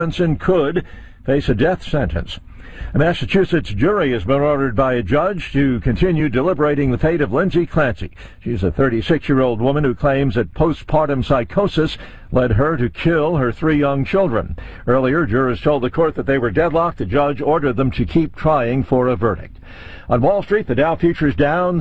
could face a death sentence. A Massachusetts jury has been ordered by a judge to continue deliberating the fate of Lindsay Clancy. She's a 36-year-old woman who claims that postpartum psychosis led her to kill her 3 young children. Earlier, jurors told the court that they were deadlocked. The judge ordered them to keep trying for a verdict. On Wall Street, the Dow futures down